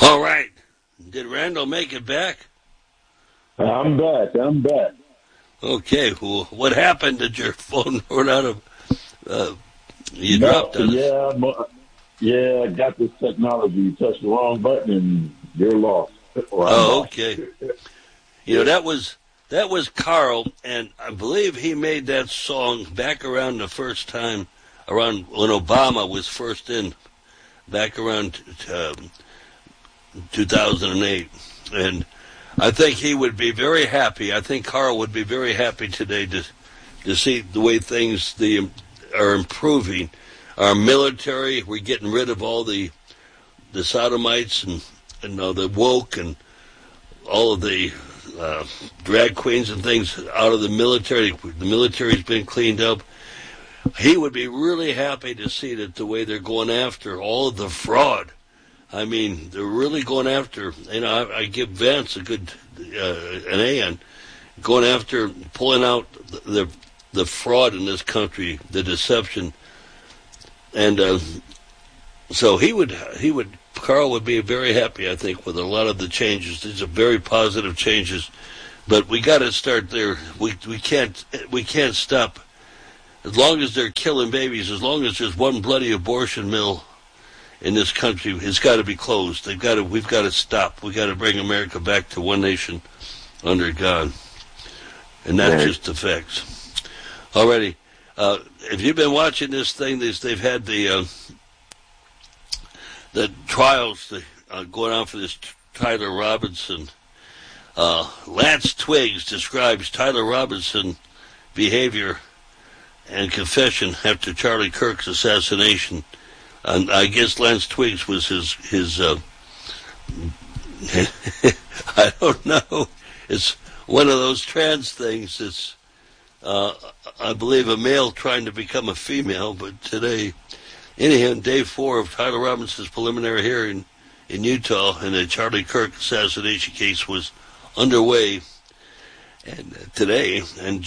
All right. Did Randall make it back? I'm back. Okay. Well, what happened? Did your phone run out of... you dropped on us? Yeah, I got this technology. You touch the wrong button and you're lost. Or I'm Oh, lost. okay. That was Carl, and I believe he made that song back around the first time, around when Obama was first in, back around 2008. And I think he would be very happy. I think Carl would be very happy today to see the way things are improving. Our military, we're getting rid of all the sodomites and the woke and all of the drag queens and things out of the military. The military's been cleaned up. He would be really happy to see that the way they're going after all of the fraud. I mean, they're really going after, I give Vance a good, an A on going after, pulling out the fraud in this country, the deception. And so Carl would be very happy, I think, with a lot of the changes. These are very positive changes, but we got to start there. We can't stop. As long as they're killing babies, as long as there's one bloody abortion mill in this country, it's got to be closed. We've got to stop. We've got to bring America back to one nation under God, and that's just the facts. Alrighty. If you've been watching this thing, they've had the trials going on for this Tyler Robinson. Lance Twiggs describes Tyler Robinson behavior and confession after Charlie Kirk's assassination. And I guess Lance Twiggs was his I don't know. It's one of those trans things. It's I believe a male trying to become a female, but today, anyhow, day 4 of Tyler Robinson's preliminary hearing in Utah in the Charlie Kirk assassination case was underway, and today, and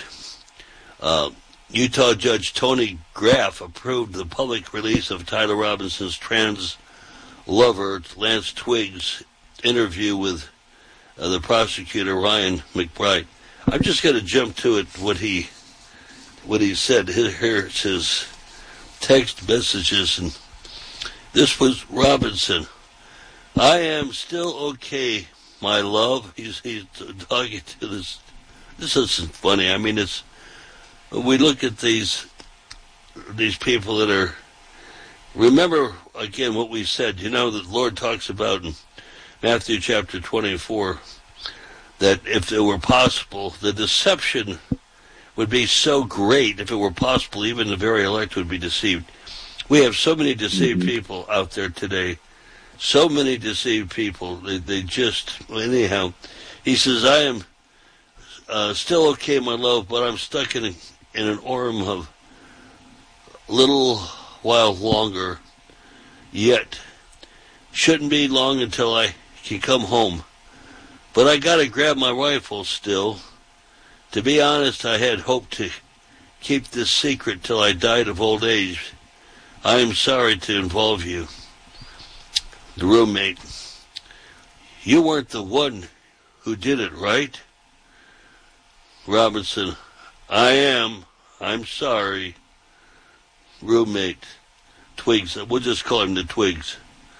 Utah Judge Tony Graff approved the public release of Tyler Robinson's trans lover, Lance Twiggs' interview with the prosecutor, Ryan McBride. I'm just going to jump to it, what he said. Here's his text messages, and this was Robinson. I am still okay, my love. He's talking to this. This isn't funny. I mean, we look at these people that are. Remember again what we said. The Lord talks about in Matthew chapter 24. That if it were possible, the deception would be so great. If it were possible, even the very elect would be deceived. We have so many deceived people out there today. So many deceived people. They just, anyhow. He says, I am still okay, my love, but I'm stuck in an orm of a little while longer. Yet, shouldn't be long until I can come home. But I got to grab my rifle still. To be honest, I had hoped to keep this secret till I died of old age. I am sorry to involve you. The roommate. You weren't the one who did it, right? Robinson. I am. I'm sorry. Roommate. Twiggs. We'll just call him the Twiggs.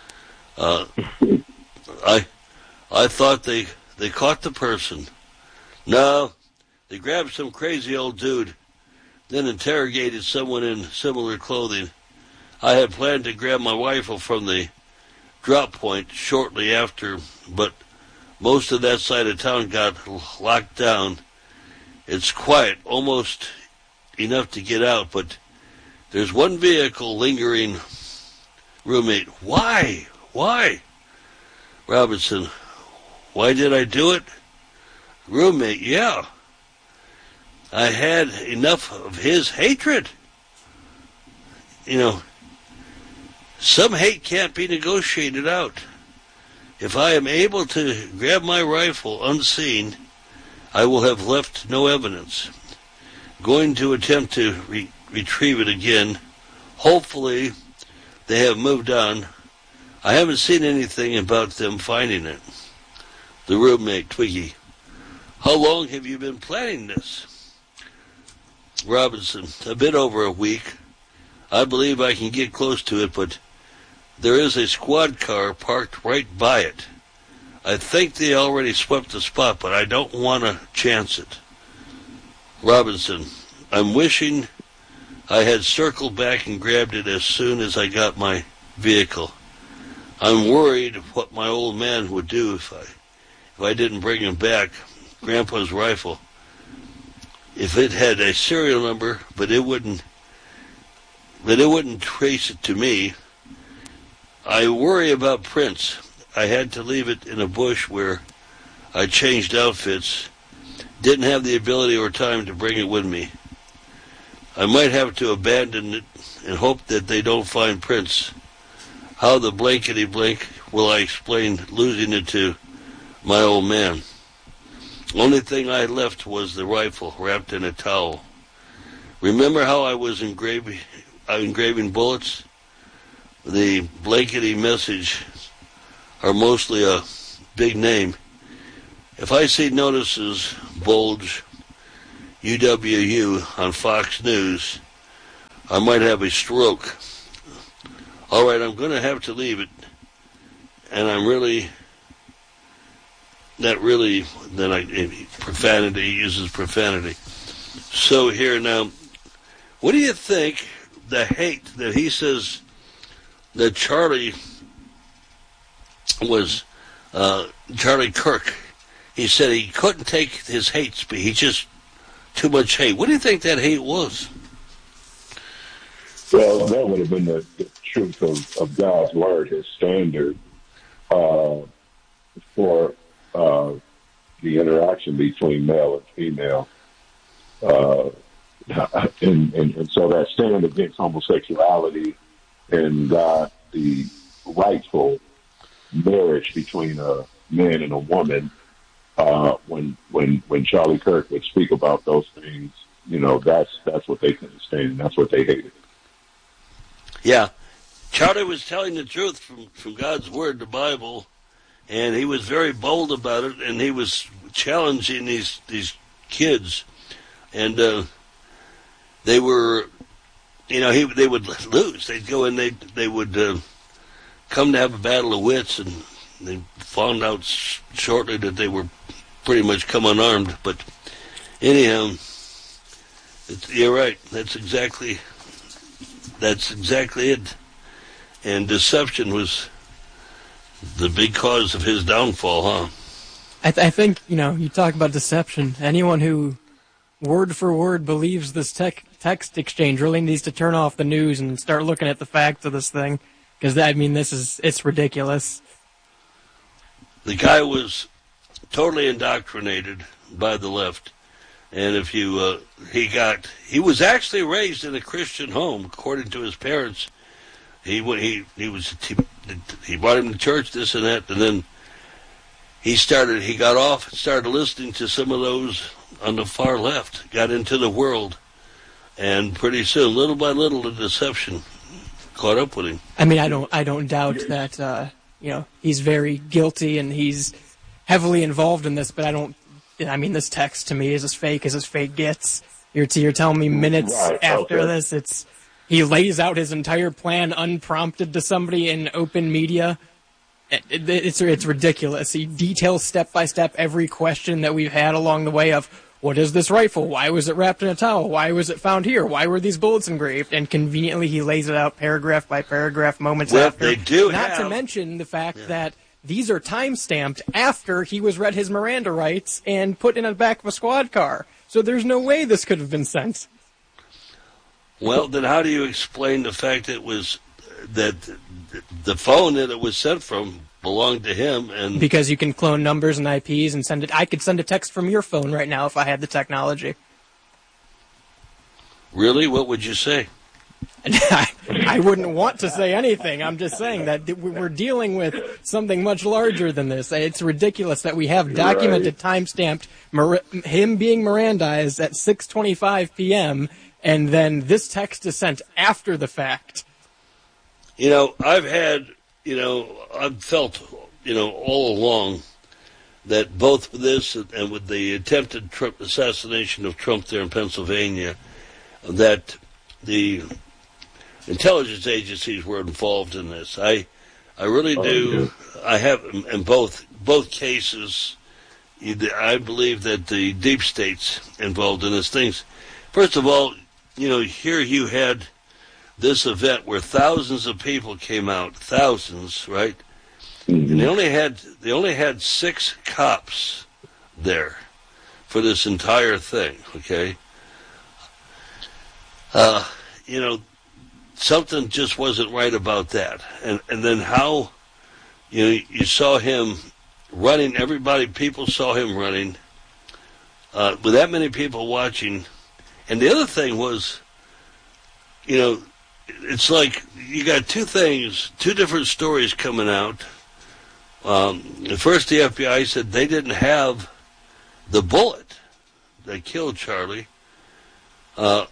I thought they caught the person. No, they grabbed some crazy old dude, then interrogated someone in similar clothing. I had planned to grab my rifle from the drop point shortly after, but most of that side of town got locked down. It's quiet, almost enough to get out, but there's one vehicle lingering. Roommate, why? Robinson, why did I do it? Roommate, yeah. I had enough of his hatred. Some hate can't be negotiated out. If I am able to grab my rifle unseen, I will have left no evidence. Going to attempt to retrieve it again. Hopefully, they have moved on. I haven't seen anything about them finding it. The roommate, Twiggy. How long have you been planning this? Robinson, a bit over a week. I believe I can get close to it, but there is a squad car parked right by it. I think they already swept the spot, but I don't want to chance it. Robinson, I'm wishing I had circled back and grabbed it as soon as I got my vehicle. I'm worried what my old man would do if I didn't bring him back. Grandpa's rifle. If it had a serial number, but it wouldn't trace it to me. I worry about Prince. I had to leave it in a bush where I changed outfits. Didn't have the ability or time to bring it with me. I might have to abandon it and hope that they don't find Prince. How the blankety blank will I explain losing it to my old man? Only thing I left was the rifle wrapped in a towel. Remember how I was engraving bullets? The blankety message are mostly a big name. If I see notices bulge UWU on Fox News, I might have a stroke. All right, I'm going to have to leave it. And I'm really, not really, profanity, he uses profanity. So here now, what do you think the hate that he says that Charlie was, Charlie Kirk, he said he couldn't take his hate speech, he just, too much hate. What do you think that hate was? Well, that would have been the truth of God's word, his standard for the interaction between male and female. And so that stand against homosexuality and the rightful marriage between a man and a woman, when Charlie Kirk would speak about those things, that's what they couldn't stand. That's what they hated. Yeah. Charlie was telling the truth from God's Word, the Bible, and he was very bold about it, and he was challenging these kids. And they were, they would lose. They'd go and they would come to have a battle of wits, and they found out shortly that they were pretty much come unarmed. But anyhow, you're right. That's exactly it. And deception was the big cause of his downfall, huh? I think, you talk about deception. Anyone who word for word believes this text exchange really needs to turn off the news and start looking at the facts of this thing. Because, it's ridiculous. The guy was totally indoctrinated by the left. And if you, he was actually raised in a Christian home, according to his parents. He brought him to church, this and that, and then he got off and started listening to some of those on the far left, got into the world, and pretty soon, little by little, the deception caught up with him. I mean, I don't doubt that, he's very guilty and he's heavily involved in this, but this text to me is as fake gets. You're telling me minutes after this, he lays out his entire plan unprompted to somebody in open media. It's ridiculous. He details step by step every question that we've had along the way of, what is this rifle? Why was it wrapped in a towel? Why was it found here? Why were these bullets engraved? And conveniently he lays it out paragraph by paragraph, moments after. They do Not to mention the fact that these are time-stamped after he was read his Miranda rights and put in the back of a squad car. So there's no way this could have been sent. Well, then how do you explain the fact that the phone that it was sent from belonged to him? And because you can clone numbers and IPs and send it. I could send a text from your phone right now if I had the technology. Really? What would you say? I wouldn't want to say anything. I'm just saying that we're dealing with something much larger than this. It's ridiculous that we have documented, time-stamped, him being Mirandized at 6:25 p.m., and then this text is sent after the fact. I've had I've felt, all along that both with this and with the attempted assassination of Trump there in Pennsylvania, that the intelligence agencies were involved in this. I really do. Yeah. I have in both cases. I believe that the deep state's involved in this things. First of all, here you had this event where thousands of people came out, thousands, right? Mm-hmm. And they only had 6 cops there for this entire thing. Okay, something just wasn't right about that. And then how, you saw him running. People saw him running with that many people watching. And the other thing was, it's like you got two different stories coming out. First, the FBI said they didn't have the bullet that killed Charlie. It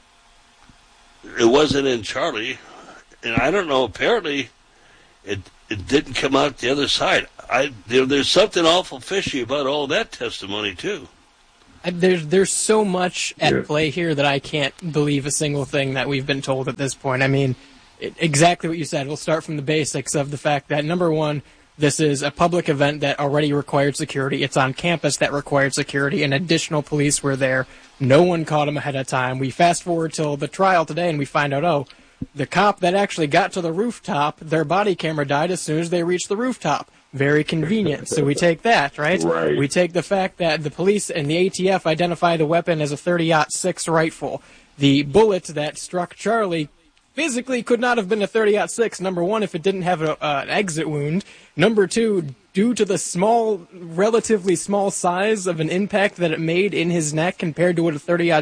wasn't in Charlie, and I don't know. Apparently, it didn't come out the other side. There's something awful fishy about all that testimony too. There's so much at play here that I can't believe a single thing that we've been told at this point. I mean, exactly what you said. We'll start from the basics of the fact that, number one, this is a public event that already required security. It's on campus that required security, and additional police were there. No one caught him ahead of time. We fast forward till the trial today, and we find out, the cop that actually got to the rooftop, their body camera died as soon as they reached the rooftop. Very convenient. So we take that, right? Right. We take the fact that the police and the ATF identify the weapon as a .30-06 rifle. The bullet that struck Charlie physically could not have been a .30-06. Number one, if it didn't have an exit wound. Number two, due to the relatively small size of an impact that it made in his neck compared to what a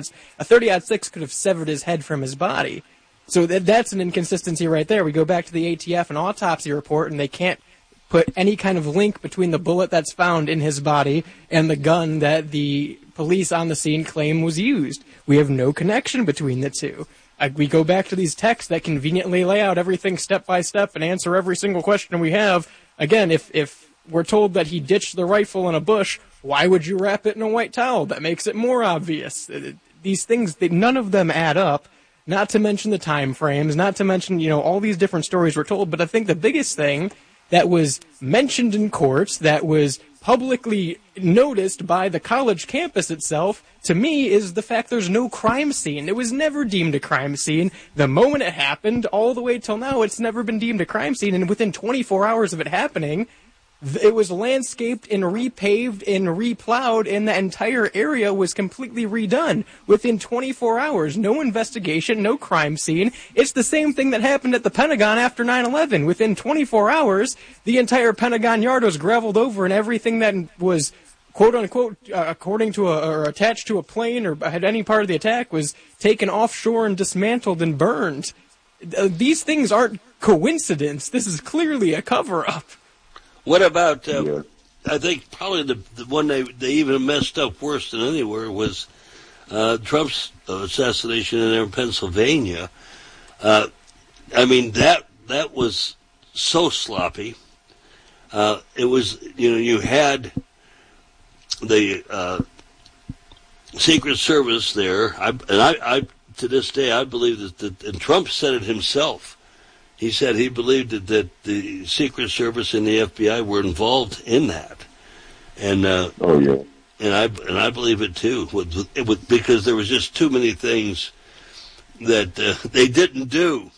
.30-06 could have severed his head from his body. So that's an inconsistency right there. We go back to the ATF and autopsy report, and they can't put any kind of link between the bullet that's found in his body and the gun that the police on the scene claim was used. We have no connection between the two. We go back to these texts that conveniently lay out everything step by step and answer every single question we have. Again, if we're told that he ditched the rifle in a bush, why would you wrap it in a white towel? That makes it more obvious. These things, none of them add up. Not to mention the time frames, not to mention, all these different stories we're told. But I think the biggest thing that was mentioned in court, that was publicly noticed by the college campus itself, to me, is the fact there's no crime scene. It was never deemed a crime scene. The moment it happened, all the way till now, it's never been deemed a crime scene. And within 24 hours of it happening, it was landscaped and repaved and replowed, and the entire area was completely redone within 24 hours. No investigation, no crime scene. It's the same thing that happened at the Pentagon after 9/11. Within 24 hours, the entire Pentagon yard was gravelled over, and everything that was, quote unquote, according to or attached to a plane or had any part of the attack was taken offshore and dismantled and burned. These things aren't coincidence. This is clearly a cover-up. What about, I think probably the one they even messed up worse than anywhere was Trump's assassination in Pennsylvania. I mean, that was so sloppy. It was, you had the Secret Service there, I to this day, I believe that and Trump said it himself. He said he believed that the Secret Service and the FBI were involved in that, and and I believe it too. Because there was just too many things that they didn't do.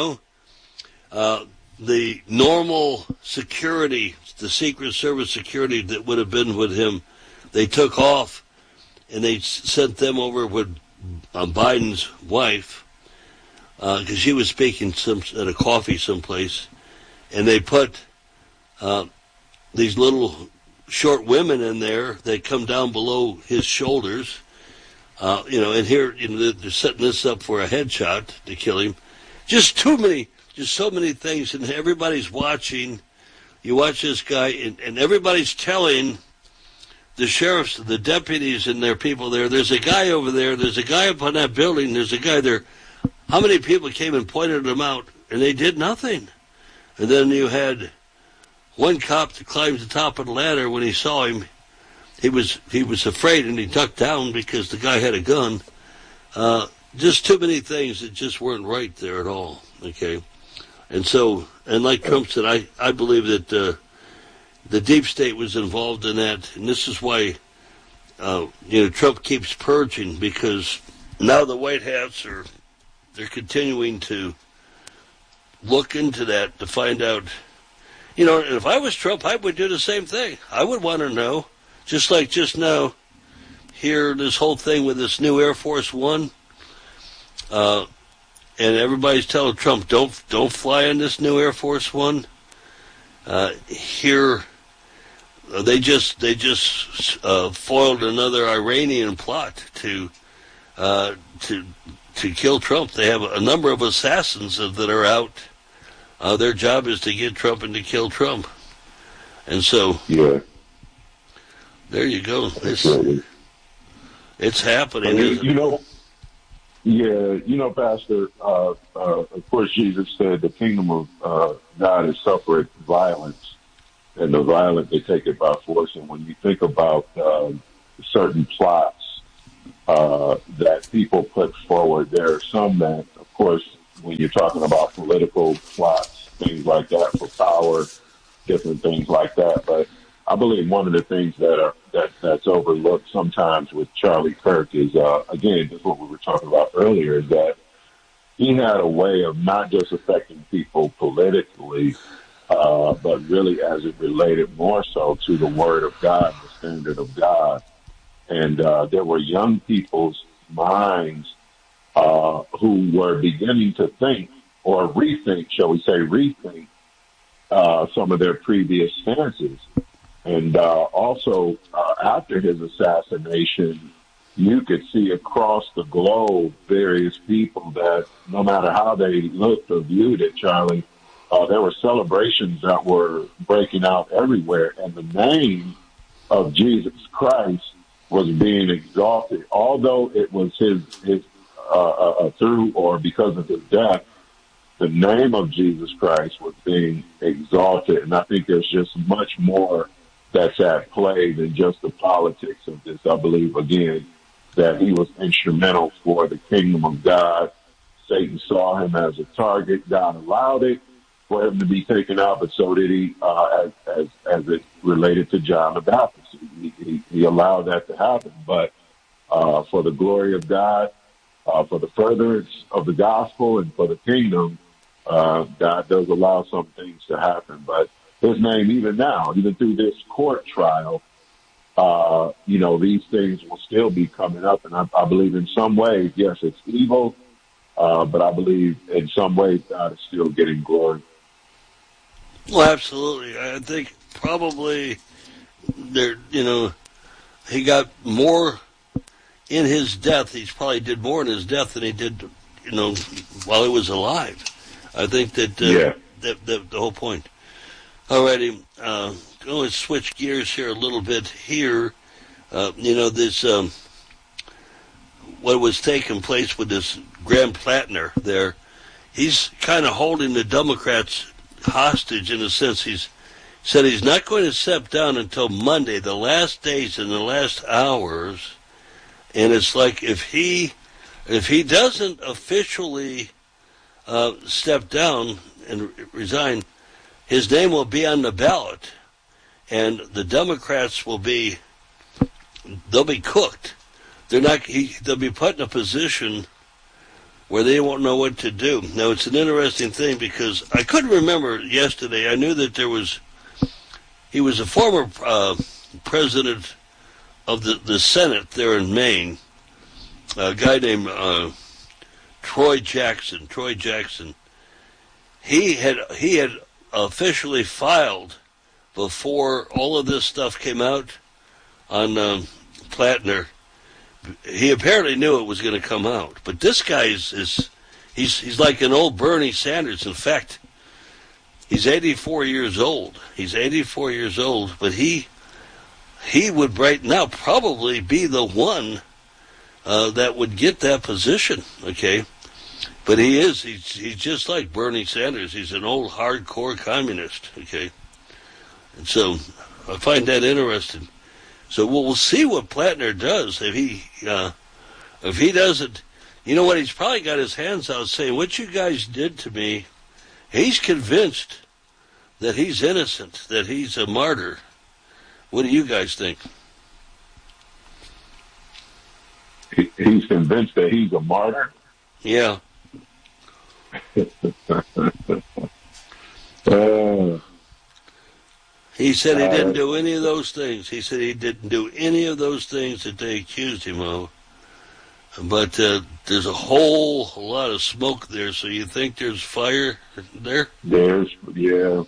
The normal security, the Secret Service security that would have been with him, they took off, and they sent them over with Biden's wife. Because she was speaking at a coffee someplace, and they put these little short women in there that come down below his shoulders, and here they're setting this up for a headshot to kill him. Just so many things, and everybody's watching. You watch this guy, and everybody's telling the sheriffs, the deputies, and their people there, there's a guy over there, there's a guy up on that building, there's a guy there. How many people came and pointed them out, and they did nothing? And then you had one cop that climbed the top of the ladder, when he saw him, he was afraid and he ducked down because the guy had a gun. Just too many things that just weren't right there at all. Okay, and so, and like Trump said, I believe that the deep state was involved in that, and this is why Trump keeps purging, because now the White Hats they're continuing to look into that to find out. If I was Trump, I would do the same thing. I would want to know, just like just now, here, this whole thing with this new Air Force One, and everybody's telling Trump, don't fly in this new Air Force One. Here, they just foiled another Iranian plot to kill Trump. They have a number of assassins that are out. Their job is to get Trump and to kill Trump. And so, yeah, there you go. It's happening. Pastor, of course, Jesus said the kingdom of God is suffered violence, and the violent, they take it by force. And when you think about certain plots that people put forward, there are some that, of course, when you're talking about political plots, things like that for power, different things like that. But I believe one of the things that's overlooked sometimes with Charlie Kirk is, again, just what we were talking about earlier, is that he had a way of not just affecting people politically, but really as it related more so to the Word of God, the standard of God. And there were young people's minds who were beginning to think, or rethink, shall we say, some of their previous stances. And also, after his assassination, you could see across the globe various people that, no matter how they looked or viewed it, Charlie, there were celebrations that were breaking out everywhere, and the name of Jesus Christ was being exalted. Although it was his through or because of his death, the name of Jesus Christ was being exalted. And I think there's just much more that's at play than just the politics of this. I believe, again, that he was instrumental for the kingdom of God. Satan saw him as a target. God allowed it for him to be taken out, but so did he, as it related to John the Baptist. He allowed that to happen. But for the glory of God, for the furtherance of the gospel and for the kingdom, God does allow some things to happen. But his name, even now, even through this court trial, these things will still be coming up. And I believe in some ways, yes, it's evil, but I believe in some ways God is still getting glory. Well, absolutely. I think probably he got more in his death. He probably did more in his death than he did, while he was alive. I think that the whole point. Alrighty, going to switch gears here a little bit. Here, this what was taking place with this Graham Plattner there. He's kind of holding the Democrats hostage in a sense. He's said he's not going to step down until Monday, the last days and the last hours. And it's like if he doesn't officially step down and resign, his name will be on the ballot, and the Democrats they'll be cooked. They'll be put in a position where they won't know what to do. Now, it's an interesting thing because I couldn't remember yesterday. I knew that he was a former president of the Senate there in Maine, a guy named Troy Jackson. He had officially filed before all of this stuff came out on Plattner. He apparently knew it was going to come out, but this guy he's like an old Bernie Sanders. In fact, he's 84 years old. But he would right now probably be the one that would get that position. Okay, but he's just like Bernie Sanders. He's an old hardcore communist. Okay, And so I find that interesting. So we'll see what Plattner does. If he doesn't, you know what? He's probably got his hands out saying, "What you guys did to me." He's convinced that he's innocent, that he's a martyr. What do you guys think? He's convinced that he's a martyr? Yeah. He said he didn't do any of those things. He said he didn't do any of those things that they accused him of. But there's a whole lot of smoke there, so you think there's fire there? Yeah.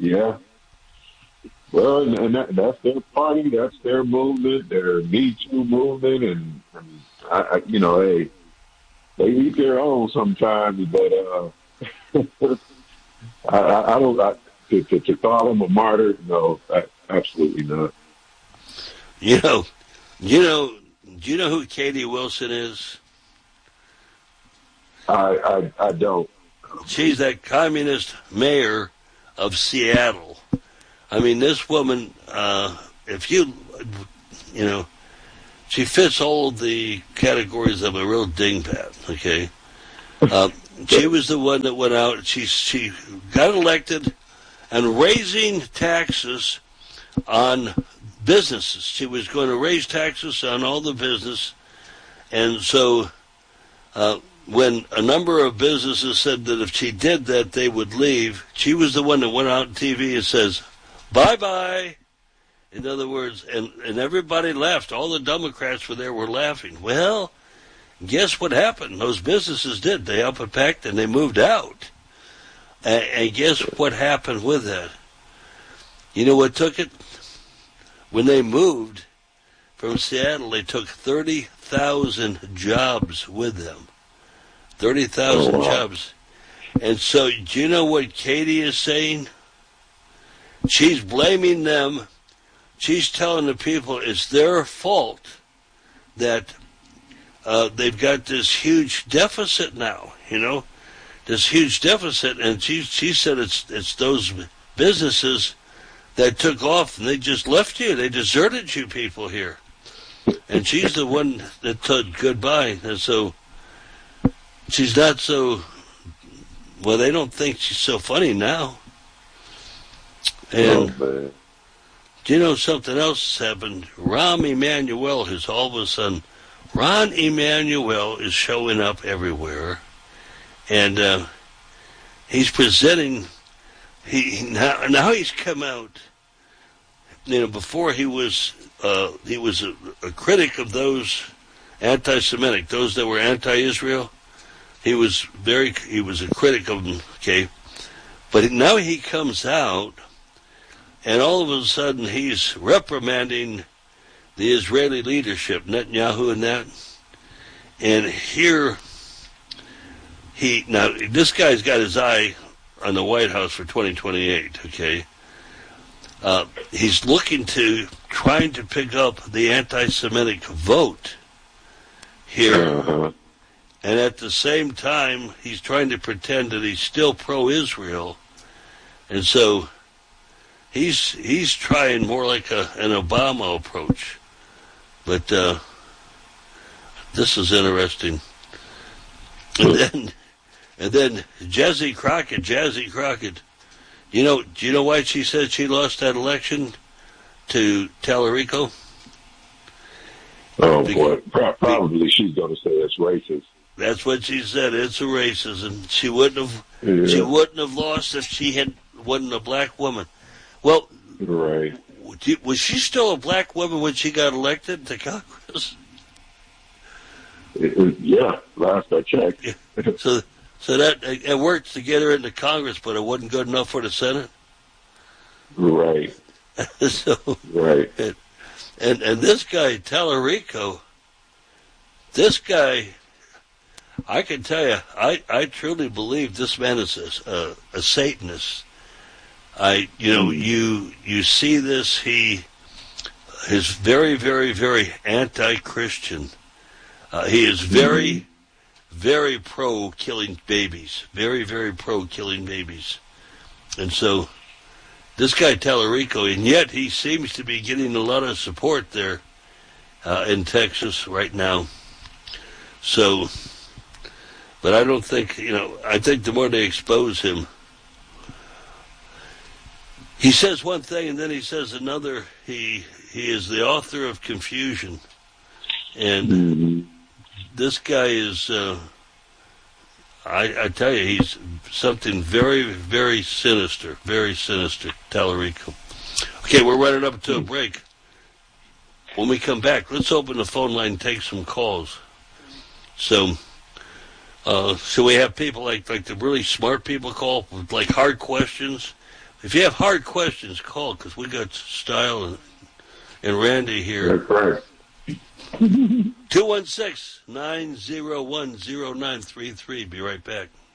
Well, and that's their party, that's their movement, their Me Too movement, and hey, they eat their own sometimes, but I don't. To call him a martyr, no, absolutely not. Do you know who Katie Wilson is? I don't. She's that communist mayor of Seattle. I mean, this woman, she fits all of the categories of a real dingbat, okay? She was the one that went out, she got elected and raising taxes on businesses. She was going to raise taxes on all the business. And so when a number of businesses said that if she did that, they would leave, she was the one that went out on TV and says, "Bye-bye." In other words, and everybody laughed. All the Democrats were there were laughing. Well, guess what happened? Those businesses did. They up and packed and they moved out. And guess what happened with that? You know what took it? When they moved from Seattle, they took 30,000 jobs with them. 30,000 jobs. And so, do you know what Katie is saying? She's blaming them. She's telling the people it's their fault that they've got this huge deficit now, this huge deficit. And she said it's those businesses that took off and they just left you. They deserted you people here. And she's the one that said goodbye. And so she's not so, well, they don't think she's so funny now. And do you know something else has happened? Rahm Emanuel has all of a sudden, Ron Emanuel is showing up everywhere. And he's presenting, now he's come out, before he was a critic of those anti-Semitic, those that were anti-Israel. He was a critic of them, okay? But now he comes out, and all of a sudden he's reprimanding the Israeli leadership, Netanyahu and that. And here, this guy's got his eye on the White House for 2028, okay? He's trying to pick up the anti-Semitic vote here. And at the same time, he's trying to pretend that he's still pro-Israel. And so he's trying more like an Obama approach. But this is interesting. And then Jazzy Crockett. Do you know why she said she lost that election to Tallarico? Oh, boy. Probably she's going to say it's racist. That's what she said. It's a racism. She wouldn't have lost if she wasn't a black woman. Well, right. Was she still a black woman when she got elected to Congress? Yeah, last I checked. So that it worked to get her into Congress, but it wasn't good enough for the Senate. Right. Right. And this guy Tallarico, I can tell you, I truly believe this man is a Satanist. You see this. He is very, very, very anti-Christian. He is very, very pro killing babies. Very, very pro killing babies. And so this guy Tallarico, and yet he seems to be getting a lot of support there in Texas right now. So, but I don't think, I think the more they expose him, he says one thing and then he says another. He is the author of confusion. And this guy is, I tell you, he's something very, very sinister, Tallarico. Okay, we're running up to a break. When we come back, let's open the phone line and take some calls. So we have people like the really smart people call with like hard questions. If you have hard questions, call, because we got Style and Randy here. That's right. 216-901-0933. Be right back.